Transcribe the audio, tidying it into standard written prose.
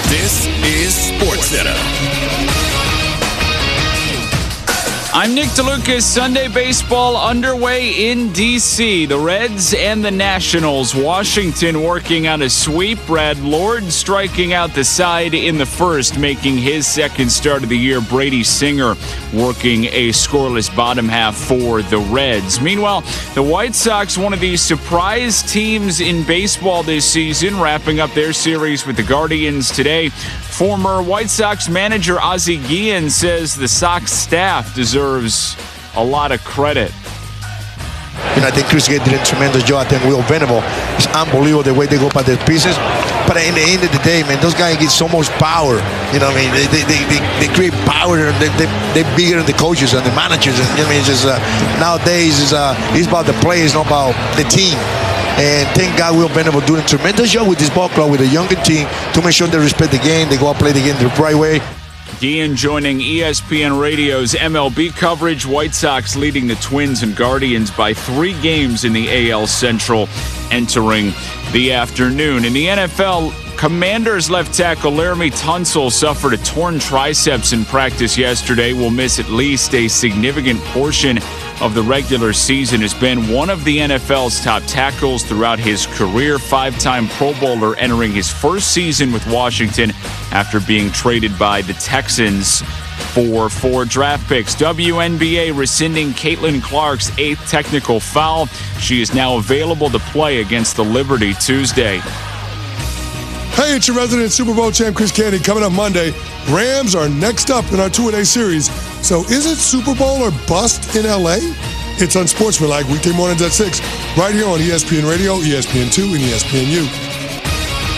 This is SportsCenter. I'm Nick DeLucas. Sunday baseball underway in D.C. The Reds and the Nationals. Washington working on a sweep. Brad Lord striking out the side in the first, making his second start of the year. Brady Singer working a scoreless bottom half for the Reds. Meanwhile, the White Sox, one of the surprise teams in baseball this season, wrapping up their series with the Guardians today. Former White Sox manager Ozzie Guillen says the Sox staff deserves a lot of credit. I think Chris Gay did a tremendous job. I think Will Venable is unbelievable the way they go by their pieces. But in the end of the day, man, those guys get so much power. You know what I mean? They create power. They're bigger than the coaches and the managers. And, you know what I mean? It's just, nowadays, it's about the players, not about the team. And thank God Will Venable doing a tremendous job with this ball club, with a younger team, to make sure they respect the game, they go out play the game the right way. Guillen joining ESPN Radio's MLB coverage. White Sox leading the Twins and Guardians by 3 games in the AL Central entering the afternoon. In the NFL, Commanders left tackle Laramie Tunsil suffered a torn triceps in practice yesterday. Will miss at least a significant portion of the regular season. Has been one of the NFL's top tackles throughout his career. 5-time Pro Bowler, entering his first season with Washington after being traded by the Texans for 4 draft picks. WNBA rescinding Caitlin Clark's 8th technical foul. She is now available to play against the Liberty Tuesday. Hey, it's your resident Super Bowl champ, Chris Candy. Coming up Monday, Rams are next up in our 2-a-day series. So is it Super Bowl or bust in L.A.? It's Unsportsmanlike, weekday mornings at 6, right here on ESPN Radio, ESPN2, and ESPNU.